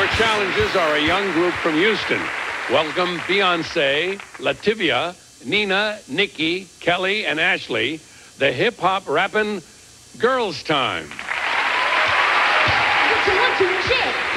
challengers are a young group from Houston. Welcome Beyonce, Lativia, Nina, Nikki, Kelly, and Ashley, the hip-hop rapping Girls Time. What you want to, shit?